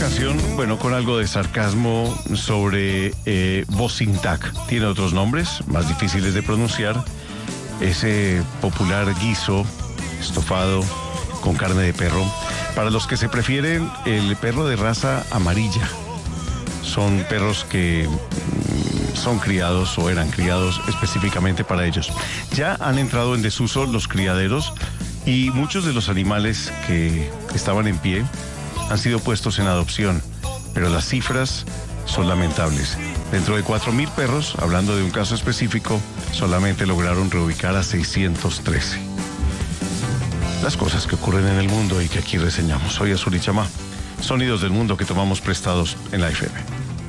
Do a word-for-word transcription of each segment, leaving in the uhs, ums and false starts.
canción, bueno, con algo de sarcasmo sobre eh, Bosintac. Tiene otros nombres más difíciles de pronunciar. Ese popular guiso estofado con carne de perro. Para los que se prefieren el perro de raza amarilla. Son perros que mm, son criados o eran criados específicamente para ellos. Ya han entrado en desuso los criaderos y muchos de los animales que estaban en pie han sido puestos en adopción, pero las cifras son lamentables. Dentro de cuatro mil perros, hablando de un caso específico, solamente lograron reubicar a seiscientos trece. Las cosas que ocurren en el mundo y que aquí reseñamos. Soy Azul y Chamá. Sonidos del mundo que tomamos prestados en la F M.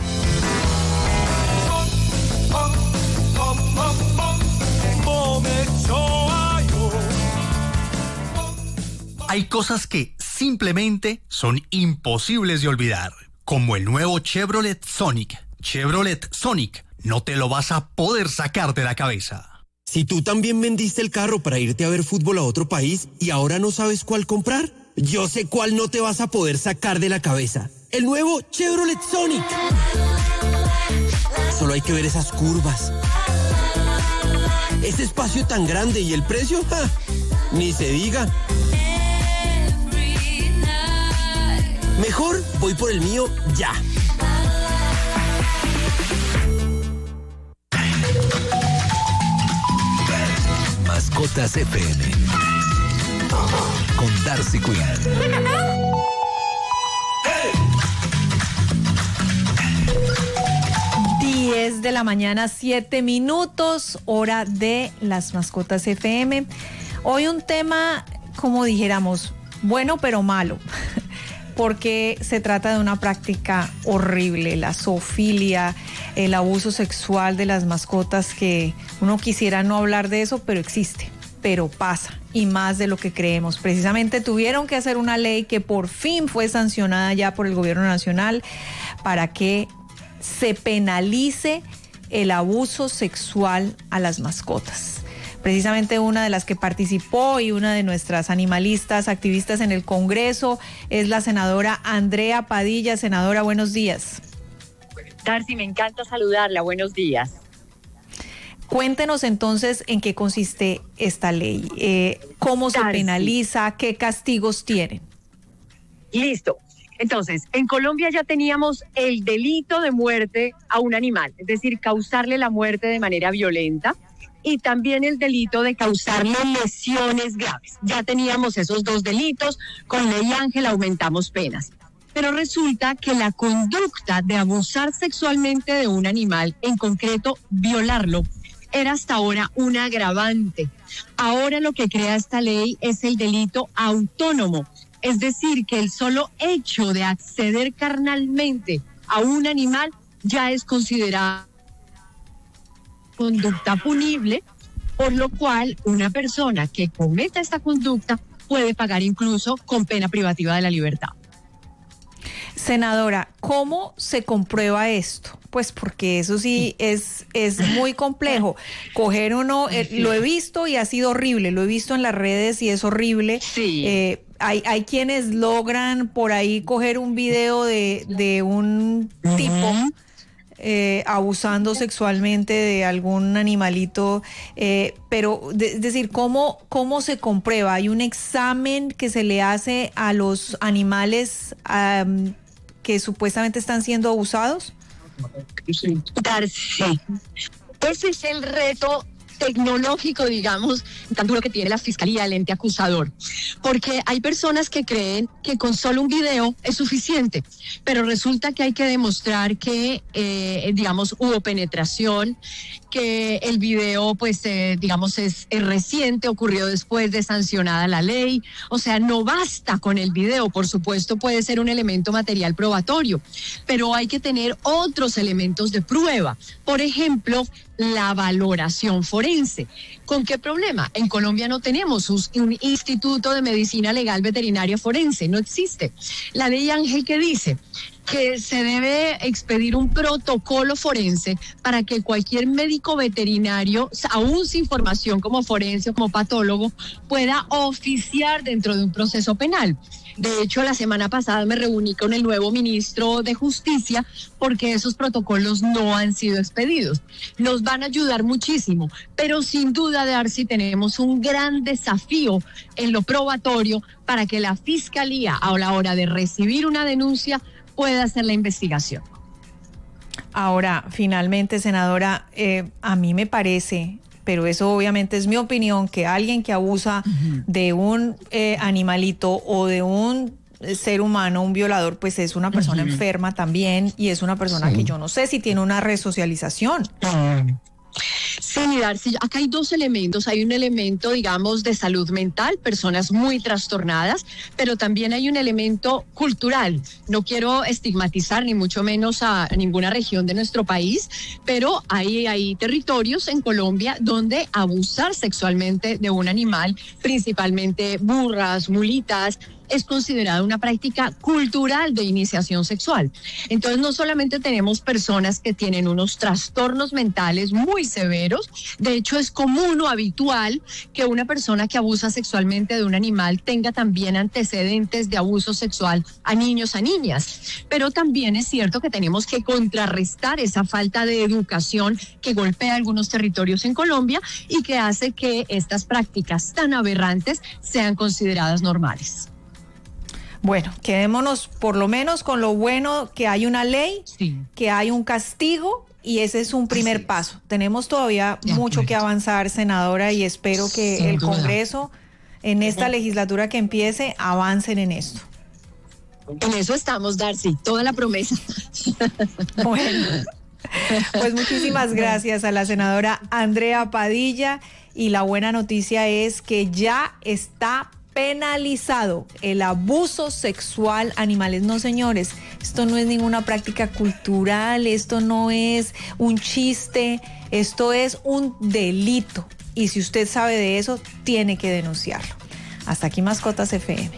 Hay cosas que simplemente son imposibles de olvidar, como el nuevo Chevrolet Sonic. Chevrolet Sonic, no te lo vas a poder sacar de la cabeza. Si tú también vendiste el carro para irte a ver fútbol a otro país y ahora no sabes cuál comprar, yo sé cuál no te vas a poder sacar de la cabeza. El nuevo Chevrolet Sonic. Solo hay que ver esas curvas. Ese espacio tan grande y el precio, ¡ja! Ni se diga. Mejor voy por el mío ya. Mascotas F M con Darcy Quinn. diez de la mañana, siete minutos, hora de las Mascotas F M. Hoy un tema, como dijéramos, bueno pero malo. Porque se trata de una práctica horrible, la zoofilia, el abuso sexual de las mascotas, que uno quisiera no hablar de eso, pero existe, pero pasa, y más de lo que creemos. Precisamente tuvieron que hacer una ley que por fin fue sancionada ya por el gobierno nacional para que se penalice el abuso sexual a las mascotas. Precisamente una de las que participó y una de nuestras animalistas, activistas en el Congreso, es la senadora Andrea Padilla. Senadora, buenos días. Darcy, me encanta saludarla. Buenos días. Cuéntenos entonces en qué consiste esta ley, eh, cómo se Darcy. penaliza, qué castigos tienen. Listo. Entonces, en Colombia ya teníamos el delito de muerte a un animal, es decir, causarle la muerte de manera violenta. Y también el delito de causarle lesiones graves. Ya teníamos esos dos delitos, con Ley Ángel aumentamos penas. Pero resulta que la conducta de abusar sexualmente de un animal, en concreto violarlo, era hasta ahora un agravante. Ahora lo que crea esta ley es el delito autónomo, es decir, que el solo hecho de acceder carnalmente a un animal ya es considerado conducta punible, por lo cual una persona que cometa esta conducta puede pagar incluso con pena privativa de la libertad. Senadora, ¿cómo se comprueba esto? Pues porque eso sí es, es muy complejo. Coger uno, eh, lo he visto y ha sido horrible, lo he visto en las redes y es horrible. Sí. Eh, hay, hay quienes logran por ahí coger un video de, de un tipo uh-huh. Eh, abusando sexualmente de algún animalito, eh, pero de, es decir, ¿cómo, ¿cómo se comprueba? ¿Hay un examen que se le hace a los animales um, que supuestamente están siendo abusados? Darcy, ese es el reto tecnológico, digamos, tanto lo que tiene la fiscalía, el ente acusador, porque hay personas que creen que con solo un video es suficiente, pero resulta que hay que demostrar que, eh, digamos, hubo penetración, que el video, pues, eh, digamos, es, es reciente, ocurrió después de sancionada la ley, o sea, no basta con el video, por supuesto puede ser un elemento material probatorio, pero hay que tener otros elementos de prueba, por ejemplo, la valoración forense. ¿Con qué problema? En Colombia no tenemos un instituto de medicina legal veterinaria forense, no existe. La ley Ángel, ¿qué dice? Que se debe expedir un protocolo forense para que cualquier médico veterinario, aún sin formación como forense o como patólogo, pueda oficiar dentro de un proceso penal. De hecho, la semana pasada me reuní con el nuevo ministro de Justicia porque esos protocolos no han sido expedidos. Nos van a ayudar muchísimo, pero sin duda, Darcy, tenemos un gran desafío en lo probatorio para que la Fiscalía, a la hora de recibir una denuncia, pueda hacer la investigación. Ahora, finalmente, senadora, eh, a mí me parece, pero eso obviamente es mi opinión, que alguien que abusa uh-huh. de un eh, animalito o de un ser humano, un violador, pues es una persona uh-huh. enferma también, y es una persona sí. que yo no sé si tiene una resocialización. Uh-huh. Sí, Darcy, acá hay dos elementos. Hay un elemento, digamos, de salud mental, personas muy trastornadas, pero también hay un elemento cultural. No quiero estigmatizar ni mucho menos a ninguna región de nuestro país, pero hay, hay territorios en Colombia donde abusar sexualmente de un animal, principalmente burras, mulitas, es considerada una práctica cultural de iniciación sexual. Entonces, no solamente tenemos personas que tienen unos trastornos mentales muy severos, de hecho es común o habitual que una persona que abusa sexualmente de un animal tenga también antecedentes de abuso sexual a niños, a niñas. Pero también es cierto que tenemos que contrarrestar esa falta de educación que golpea algunos territorios en Colombia y que hace que estas prácticas tan aberrantes sean consideradas normales. Bueno, quedémonos por lo menos con lo bueno, que hay una ley, sí. que hay un castigo, y ese es un primer paso. Tenemos todavía ya, mucho que avanzar, senadora, y espero que Sin el duda. Congreso, en esta sí. legislatura que empiece, avancen en esto. En eso estamos, Darcy, toda la promesa. Bueno, pues muchísimas gracias a la senadora Andrea Padilla, y la buena noticia es que ya está penalizado el abuso sexual a animales. No, señores, esto no es ninguna práctica cultural, esto no es un chiste, esto es un delito. Y si usted sabe de eso, tiene que denunciarlo. Hasta aquí Mascotas F M.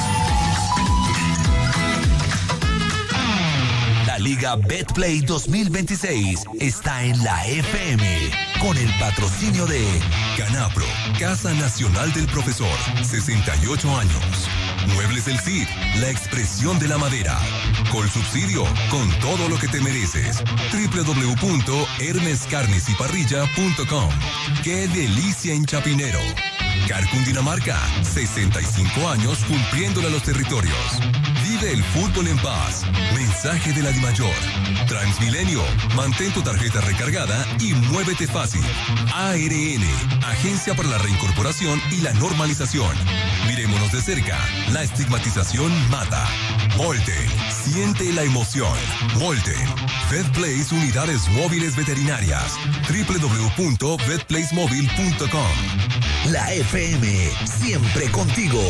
La Liga Betplay dos mil veintiséis está en la F M con el patrocinio de Canapro, Casa Nacional del Profesor, sesenta y ocho años. Muebles del Cid, la expresión de la madera. Colsubsidio, con todo lo que te mereces. doble u doble u doble u punto hermes carnes y parrilla punto com. ¡Qué delicia en Chapinero! Car Cundinamarca, sesenta y cinco años cumpliéndole a los territorios. Vive el fútbol en paz. Mensaje de la DIMAYOR. Transmilenio, mantén tu tarjeta recargada y muévete fácil. A R N, Agencia para la Reincorporación y la Normalización. Mirémonos de cerca, la estigmatización mata. Molten, siente la emoción. Molten, VetPlace Unidades Móviles Veterinarias. doble u doble u doble u punto vet place móvil punto com. La F M, siempre contigo.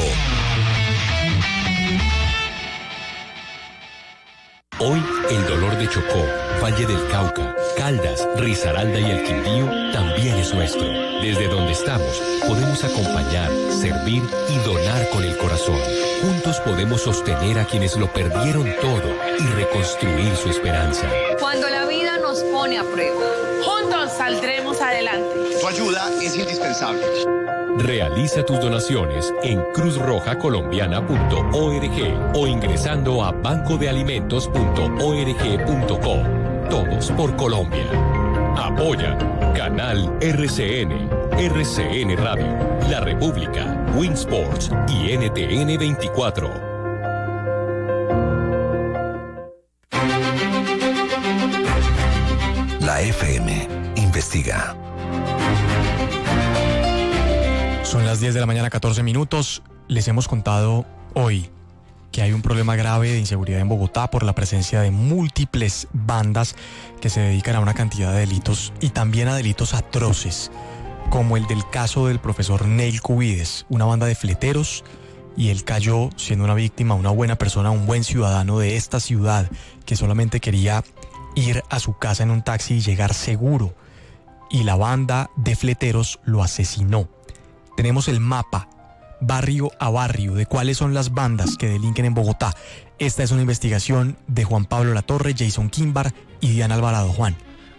Hoy, el dolor de Chocó, Valle del Cauca, Caldas, Risaralda y el Quindío también es nuestro. Desde donde estamos, podemos acompañar, servir y donar con el corazón. Juntos podemos sostener a quienes lo perdieron todo y reconstruir su esperanza. Cuando la vida nos pone a prueba, juntos saldremos adelante. Tu ayuda es indispensable. Realiza tus donaciones en cruz roja colombiana punto org o ingresando a banco de alimentos punto org punto co. Todos por Colombia. Apoya Canal R C N, R C N Radio, La República, Winsports y N T N veinticuatro. La F M investiga. Son las diez de la mañana, catorce minutos. Les hemos contado hoy que hay un problema grave de inseguridad en Bogotá por la presencia de múltiples bandas que se dedican a una cantidad de delitos y también a delitos atroces, como el del caso del profesor Neil Cubides, una banda de fleteros, y él cayó siendo una víctima, una buena persona, un buen ciudadano de esta ciudad que solamente quería ir a su casa en un taxi y llegar seguro, y la banda de fleteros lo asesinó. Tenemos el mapa, barrio a barrio, de cuáles son las bandas que delinquen en Bogotá. Esta es una investigación de Juan Pablo Latorre, Jason Quimbar y Diana Alvarado. Juan.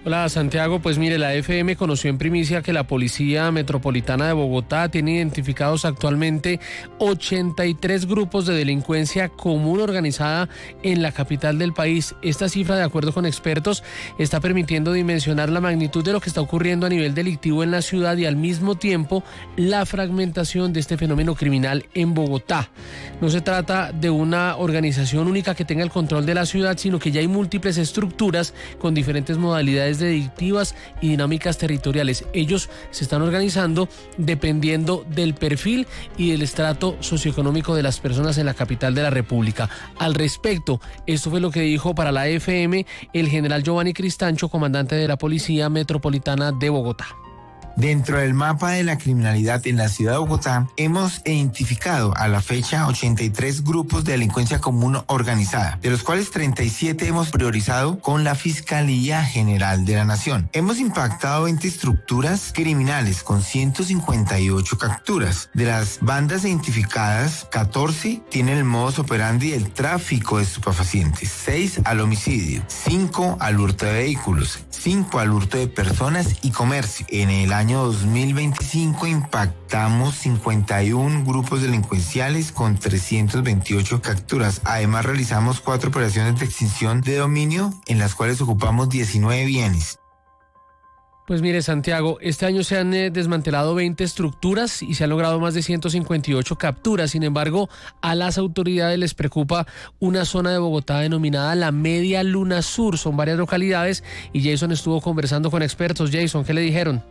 Hola Santiago, pues mire, la F M conoció en primicia que la Policía Metropolitana de Bogotá tiene identificados actualmente ochenta y tres grupos de delincuencia común organizada en la capital del país. Esta cifra, de acuerdo con expertos, está permitiendo dimensionar la magnitud de lo que está ocurriendo a nivel delictivo en la ciudad y al mismo tiempo la fragmentación de este fenómeno criminal en Bogotá. No se trata de una organización única que tenga el control de la ciudad, sino que ya hay múltiples estructuras con diferentes modalidades delictivas y dinámicas territoriales. Ellos se están organizando dependiendo del perfil y del estrato socioeconómico de las personas en la capital de la República. Al respecto, esto fue lo que dijo para la F M el general Giovanni Cristancho, comandante de la Policía Metropolitana de Bogotá. Dentro del mapa de la criminalidad en la ciudad de Bogotá, hemos identificado a la fecha ochenta y tres grupos de delincuencia común organizada, de los cuales treinta y siete hemos priorizado con la Fiscalía General de la Nación. Hemos impactado veinte estructuras criminales con ciento cincuenta y ocho capturas. De las bandas identificadas, catorce tienen el modus operandi del tráfico de estupefacientes, seis al homicidio, cinco al hurto de vehículos, cinco al hurto de personas y comercio. En el año dos mil veinticinco impactamos cincuenta y uno grupos delincuenciales con trescientas veintiocho capturas. Además, realizamos cuatro operaciones de extinción de dominio en las cuales ocupamos diecinueve bienes. Pues mire, Santiago, este año se han eh, desmantelado veinte estructuras y se han logrado más de ciento cincuenta y ocho capturas. Sin embargo, a las autoridades les preocupa una zona de Bogotá denominada la Media Luna Sur. Son varias localidades y Jason estuvo conversando con expertos. Jason, ¿qué le dijeron?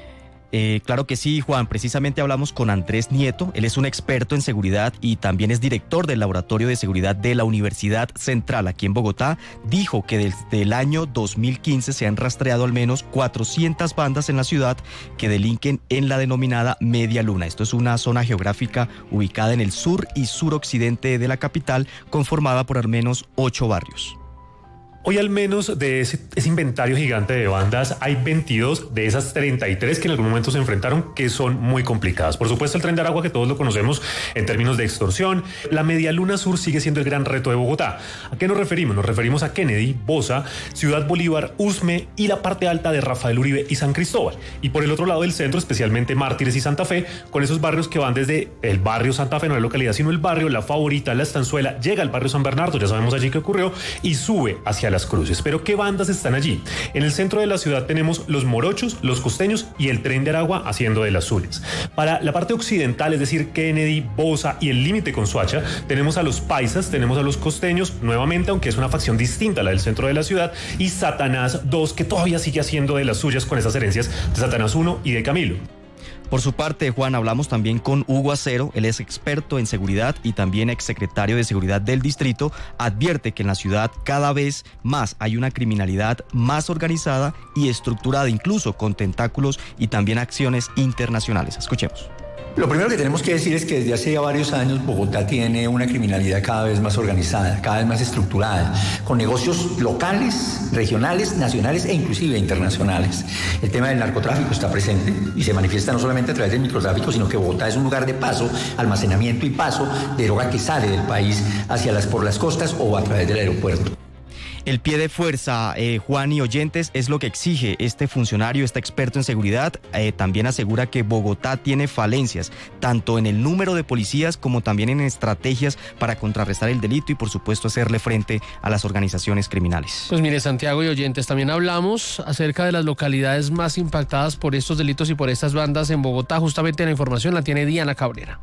Eh, claro que sí, Juan. Precisamente hablamos con Andrés Nieto. Él es un experto en seguridad y también es director del Laboratorio de Seguridad de la Universidad Central aquí en Bogotá. Dijo que desde el año dos mil quince se han rastreado al menos cuatrocientas bandas en la ciudad que delinquen en la denominada Media Luna. Esto es una zona geográfica ubicada en el sur y suroccidente de la capital, conformada por al menos ocho barrios. Hoy al menos de ese, ese inventario gigante de bandas hay veintidós de esas treinta y tres que en algún momento se enfrentaron, que son muy complicadas. Por supuesto, el Tren de Aragua, que todos lo conocemos en términos de extorsión. La Media Luna Sur sigue siendo el gran reto de Bogotá. ¿A qué nos referimos? Nos referimos a Kennedy, Bosa, Ciudad Bolívar, Usme y la parte alta de Rafael Uribe y San Cristóbal. Y por el otro lado del centro, especialmente Mártires y Santa Fe, con esos barrios que van desde el barrio Santa Fe, no la localidad, sino el barrio La Favorita, La Estanzuela, llega al barrio San Bernardo, ya sabemos allí qué ocurrió, y sube hacia la Las Cruces. Pero ¿qué bandas están allí? En el centro de la ciudad tenemos los morochos, los costeños y el Tren de Aragua haciendo de las suyas. Para la parte occidental, es decir, Kennedy, Bosa y el límite con Soacha, tenemos a los paisas, tenemos a los costeños, nuevamente, aunque es una facción distinta a la del centro de la ciudad, y Satanás dos, que todavía sigue haciendo de las suyas con esas herencias de Satanás uno y de Camilo. Por su parte, Juan, hablamos también con Hugo Acero. Él es experto en seguridad y también exsecretario de Seguridad del Distrito. Advierte que en la ciudad cada vez más hay una criminalidad más organizada y estructurada, incluso con tentáculos y también acciones internacionales. Escuchemos. Lo primero que tenemos que decir es que desde hace ya varios años Bogotá tiene una criminalidad cada vez más organizada, cada vez más estructurada, con negocios locales, regionales, nacionales e inclusive internacionales. El tema del narcotráfico está presente y se manifiesta no solamente a través del microtráfico, sino que Bogotá es un lugar de paso, almacenamiento y paso de droga que sale del país hacia las, por las costas o a través del aeropuerto. El pie de fuerza, eh, Juan y oyentes, es lo que exige este funcionario, este experto en seguridad. Eh, también asegura que Bogotá tiene falencias, tanto en el número de policías como también en estrategias para contrarrestar el delito y, por supuesto, hacerle frente a las organizaciones criminales. Pues mire, Santiago y oyentes, también hablamos acerca de las localidades más impactadas por estos delitos y por estas bandas en Bogotá. Justamente la información la tiene Diana Cabrera.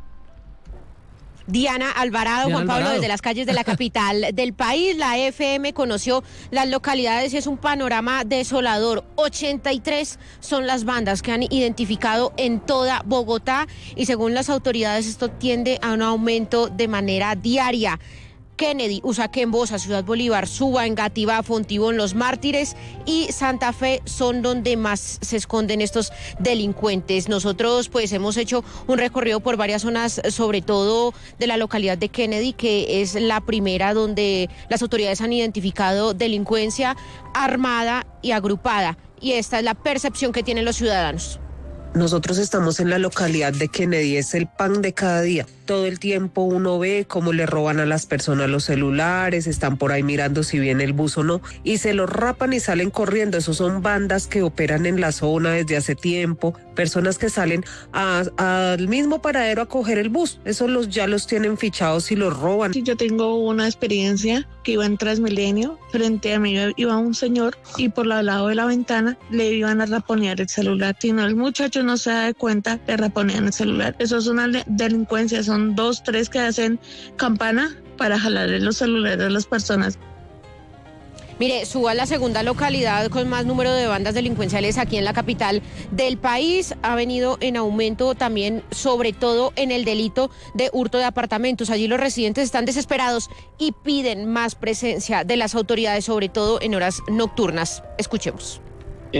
Diana Alvarado, Diana Juan Pablo, Alvarado. desde las calles de la capital del país. La F M conoció las localidades y es un panorama desolador. ochenta y tres son las bandas que han identificado en toda Bogotá y según las autoridades esto tiende a un aumento de manera diaria. Kennedy, Usaquén, Bosa, Ciudad Bolívar, Suba, Engativá, Fontibón, Los Mártires y Santa Fe son donde más se esconden estos delincuentes. Nosotros pues hemos hecho un recorrido por varias zonas, sobre todo de la localidad de Kennedy, que es la primera donde las autoridades han identificado delincuencia armada y agrupada. Y esta es la percepción que tienen los ciudadanos. Nosotros estamos en la localidad de Kennedy, es el pan de cada día. Todo el tiempo uno ve cómo le roban a las personas los celulares, están por ahí mirando si viene el bus o no, y se los rapan y salen corriendo. Esos son bandas que operan en la zona desde hace tiempo, personas que salen al mismo paradero a coger el bus. Esos los, ya los tienen fichados y los roban. Sí, yo tengo una experiencia que iba en Transmilenio, frente a mí iba un señor y por el lado de la ventana le iban a raponear el celular. Si no, el muchacho no se da cuenta, le raponean el celular. Eso es una delincuencia, son dos, tres que hacen campana para jalarle los celulares a las personas. Mire, Suba a la segunda localidad con más número de bandas delincuenciales aquí en la capital del país. Ha venido en aumento también, sobre todo en el delito de hurto de apartamentos. Allí los residentes están desesperados y piden más presencia de las autoridades, sobre todo en horas nocturnas. Escuchemos.